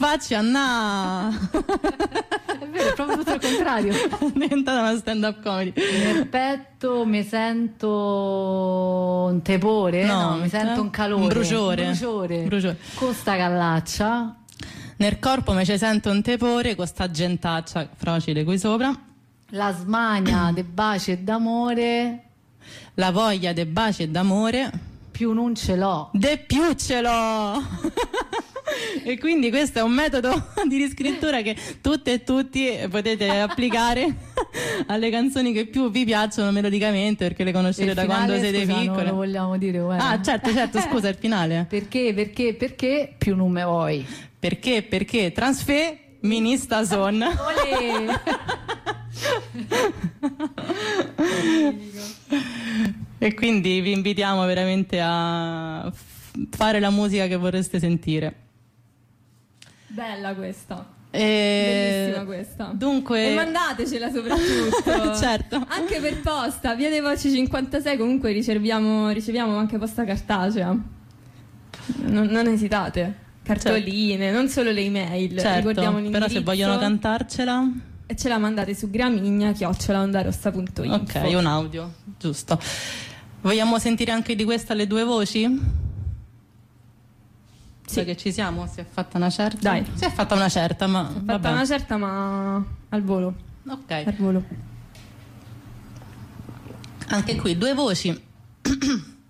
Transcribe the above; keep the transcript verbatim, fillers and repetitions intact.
faccia na. È vero, è proprio tutto il contrario. È diventata una stand-up comedy. Nel petto mi sento un tepore, no, no mi sento un calore, un bruciore. Un bruciore. bruciore. Con sta callaccia. Nel corpo mi ci sento un tepore con sta gentaccia fragile qui sopra. La smania de baci e d'amore. La voglia de baci e d'amore. Più non ce l'ho. De più ce l'ho. E quindi questo è un metodo di riscrittura che tutte e tutti potete applicare alle canzoni che più vi piacciono melodicamente, perché le conoscete il da finale, quando siete scusa, piccole. Non lo vogliamo dire, guarda. Ah, certo, certo, scusa, il finale. Perché, perché, perché più non me vuoi? Perché, perché transfe minista son. Olè! E quindi vi invitiamo veramente a f- fare la musica che vorreste sentire. Bella questa. E... Bellissima questa. Dunque... E mandatecela soprattutto. Certo. Anche per posta, via dei Voci cinquantasei, comunque riceviamo, riceviamo anche posta cartacea. Non, non esitate. Cartoline, certo. Non solo le email. Certo, ricordiamo l'indirizzo. però se vogliono cantarcela... E ce la mandate su gramigna chiocciola ondarossa punto info. Ok, un audio, giusto. Vogliamo sentire anche di questa le due voci? Sì. Sai che ci siamo? Si è fatta una certa? Dai. Si è fatta una certa, ma... Si è fatta vabbè. una certa, ma al volo. Ok. Al volo. Anche qui due voci.